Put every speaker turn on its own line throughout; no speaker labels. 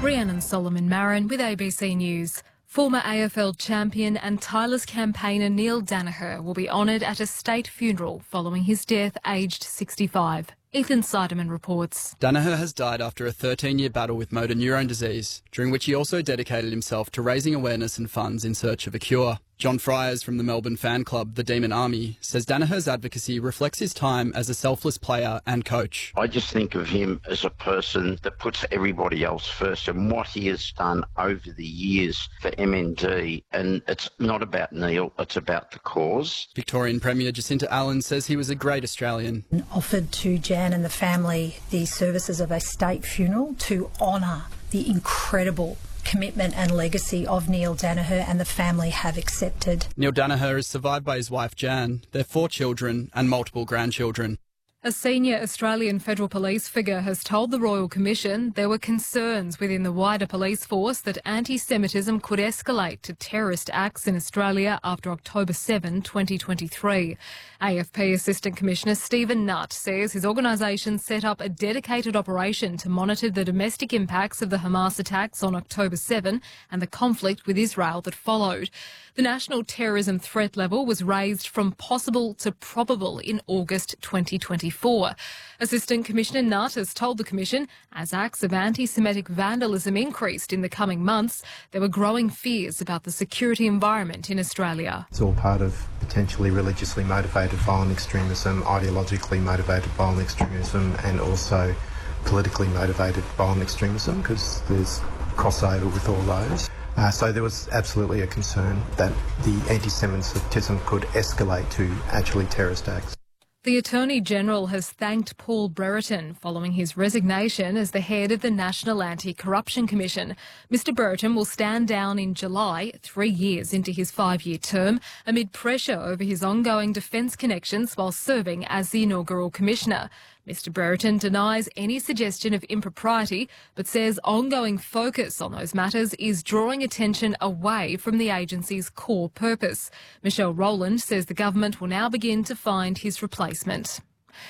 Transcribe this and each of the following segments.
Rhiannon Solomon Marin with ABC News. Former AFL champion and tireless campaigner Neil Daniher will be honoured at a state funeral following his death aged 65. Ethan Seidemann reports.
Daniher has died after a 13-year battle with motor neurone disease, during which he also dedicated himself to raising awareness and funds in search of a cure. John Fryers from the Melbourne fan club, the Demon Army, says Daniher's advocacy reflects his time as a selfless player and coach.
I just think of him as a person that puts everybody else first, and what he has done over the years for MND. And it's not about Neil, it's about the cause.
Victorian Premier Jacinta Allen says he was a great Australian.
Offered to Jan and the family the services of a state funeral to honour the incredible commitment and legacy of Neil Daniher, and the family have accepted.
Neil Daniher is survived by his wife Jan, their 4 children and multiple grandchildren.
A senior Australian Federal Police figure has told the Royal Commission there were concerns within the wider police force that anti-Semitism could escalate to terrorist acts in Australia after October 7, 2023. AFP Assistant Commissioner Stephen Nutt says his organisation set up a dedicated operation to monitor the domestic impacts of the Hamas attacks on October 7 and the conflict with Israel that followed. The national terrorism threat level was raised from possible to probable in August 2024. Assistant Commissioner Nutt has told the Commission as acts of anti-Semitic vandalism increased in the coming months, there were growing fears about the security environment in Australia.
It's all part of potentially religiously motivated violent extremism, ideologically motivated violent extremism, and also politically motivated violent extremism, because there's crossover with all those. So there was absolutely a concern that the anti-Semitism could escalate to actually terrorist acts.
The Attorney-General has thanked Paul Brereton following his resignation as the head of the National Anti-Corruption Commission. Mr Brereton will stand down in July, 3 years into his 5-year term, amid pressure over his ongoing defence connections while serving as the inaugural commissioner. Mr Brereton denies any suggestion of impropriety, but says ongoing focus on those matters is drawing attention away from the agency's core purpose. Michelle Rowland says the government will now begin to find his replacement.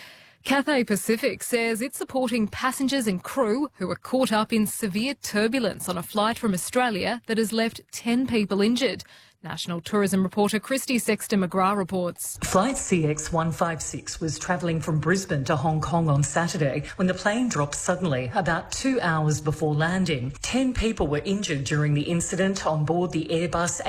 Cathay Pacific says it's supporting passengers and crew who were caught up in severe turbulence on a flight from Australia that has left 10 people injured. National tourism reporter Christy Sexton-McGrath reports.
Flight CX-156 was travelling from Brisbane to Hong Kong on Saturday when the plane dropped suddenly about 2 hours before landing. 10 people were injured during the incident on board the Airbus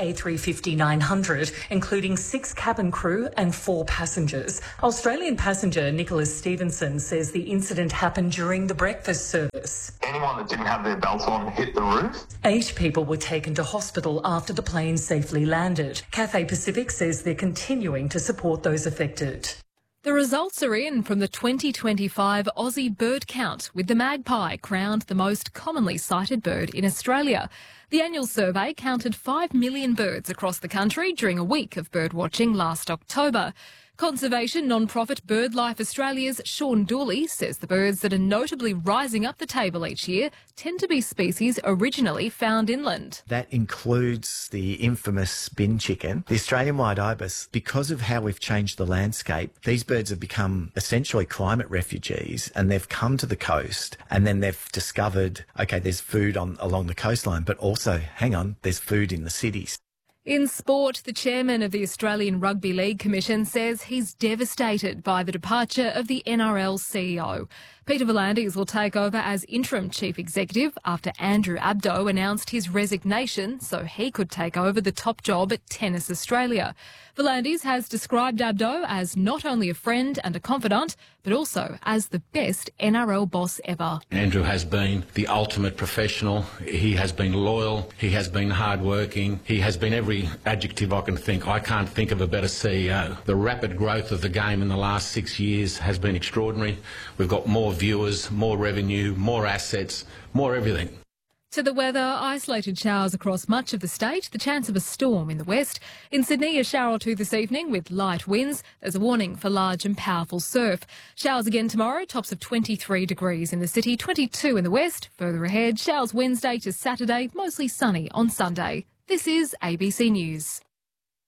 A350-900, including 6 cabin crew and 4 passengers. Australian passenger Nicholas Stevenson says the incident happened during the breakfast service.
Anyone that didn't have their belt on hit the roof.
8 people were taken to hospital after the plane safely landed. Cathay Pacific says they're continuing to support those affected.
The results are in from the 2025 Aussie Bird Count, with the magpie crowned the most commonly sighted bird in Australia. The annual survey counted 5 million birds across the country during a week of birdwatching last October. Conservation non-profit BirdLife Australia's Sean Dooley says the birds that are notably rising up the table each year tend to be species originally found inland.
That includes the infamous bin chicken, the Australian-wide ibis. Because of how we've changed the landscape, these birds have become essentially climate refugees, and they've come to the coast, and then they've discovered, OK, there's food along the coastline, but also, hang on, there's food in the cities.
In sport, the chairman of the Australian Rugby League Commission says he's devastated by the departure of the NRL CEO. Peter V'landys will take over as interim chief executive after Andrew Abdo announced his resignation so he could take over the top job at Tennis Australia. V'landys has described Abdo as not only a friend and a confidant, but also as the best NRL boss ever.
Andrew has been the ultimate professional. He has been loyal. He has been hardworking. He has been every adjective I can think. I can't think of a better CEO. The rapid growth of the game in the last 6 years has been extraordinary. We've got more viewers, more revenue, more assets, more everything.
To the weather, isolated showers across much of the state, the chance of a storm in the west. In Sydney, a shower or two this evening with light winds. There's a warning for large and powerful surf. Showers again tomorrow, tops of 23 degrees in the city, 22 in the west. Further ahead, showers Wednesday to Saturday, mostly sunny on Sunday. This is ABC News.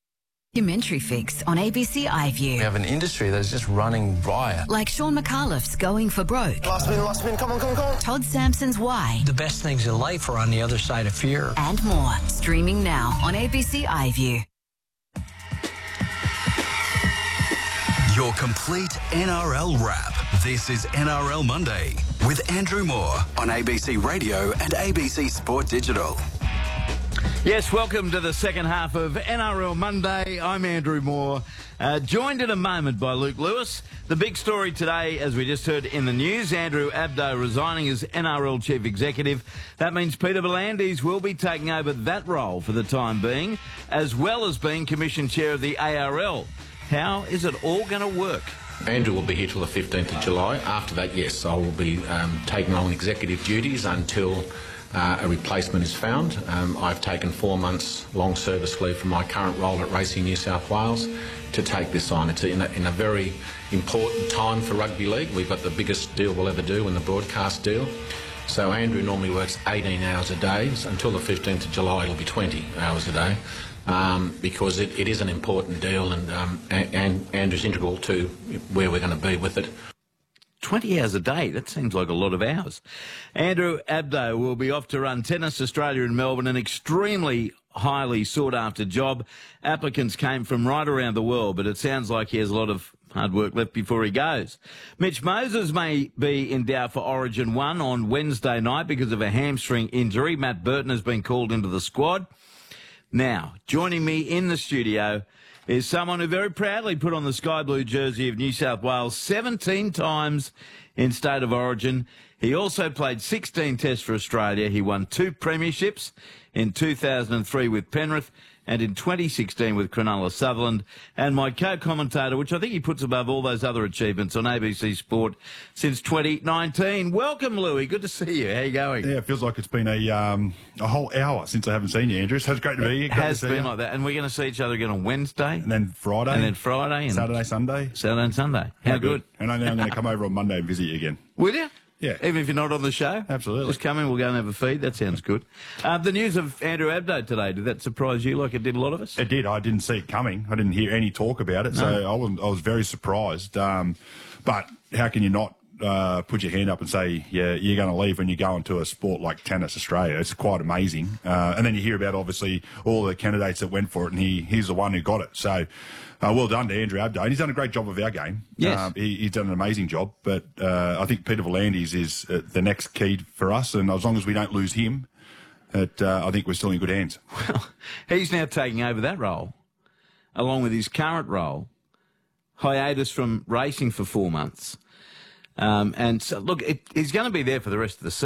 Documentary fix on ABC iView.
We have an industry that is just running riot.
Like Sean McAuliffe's Going for Broke.
Last spin, come on.
Todd Sampson's Why.
The best things in life are on the other side of fear.
And more. Streaming now on ABC iView.
Your complete NRL wrap. This is NRL Monday with Andrew Moore on ABC Radio and ABC Sport Digital.
Yes, welcome to the second half of NRL Monday. I'm Andrew Moore, joined in a moment by Luke Lewis. The big story today, as we just heard in the news, Andrew Abdo resigning as NRL Chief Executive. That means Peter V'landys will be taking over that role for the time being, as well as being Commission Chair of the ARL. How is it all going to work?
Andrew will be here till the 15th of July. After that, yes, I will be taking on executive duties until a replacement is found. I've taken 4 months long service leave from my current role at Racing New South Wales to take this on. It's in a very important time for rugby league. We've got the biggest deal we'll ever do in the broadcast deal. So Andrew normally works 18 hours a day. So until the 15th of July, it'll be 20 hours a day. Because it is an important deal and Andrew's integral to where we're going to be with it.
20 hours a day, that seems like a lot of hours. Andrew Abdo will be off to run Tennis Australia in Melbourne, an extremely highly sought-after job. Applicants came from right around the world, but it sounds like he has a lot of hard work left before he goes. Mitch Moses may be in doubt for Origin 1 on Wednesday night because of a hamstring injury. Matt Burton has been called into the squad. Now, joining me in the studio is someone who very proudly put on the sky blue jersey of New South Wales 17 times in State of Origin. He also played 16 tests for Australia. He won 2 premierships in 2003 with Penrith and in 2016 with Cronulla Sutherland. And my co-commentator, which I think he puts above all those other achievements on ABC Sport since 2019. Welcome, Louis. Good to see you. How you going?
Yeah, it feels like it's been a whole hour since I haven't seen you, Andrew. So it's great to be here.
It has been like that. And we're going to see each other again on Wednesday.
And then Friday.
And
Saturday, Sunday.
Saturday and Sunday. How good.
And I know I'm going to come over on Monday and visit you again.
Will you?
Yeah.
Even if you're not on the show?
Absolutely.
Just come in, we'll go and have a feed. That sounds good. The news of Andrew Abdo today, did that surprise you like it did a lot of us?
It did. I didn't see it coming. I didn't hear any talk about it, so I was very surprised. But how can you not put your hand up and say, yeah, you're going to leave when you go into a sport like Tennis Australia? It's quite amazing. And then you hear about, obviously, all the candidates that went for it, and he's the one who got it. So well done to Andrew Abdo. And he's done a great job of our game.
Yes.
He's done an amazing job. But I think Peter V'landys is the next key for us. And as long as we don't lose him, I think we're still in good hands.
Well, he's now taking over that role, along with his current role, hiatus from racing for 4 months. And so, look, he's going to be there for the rest of the season.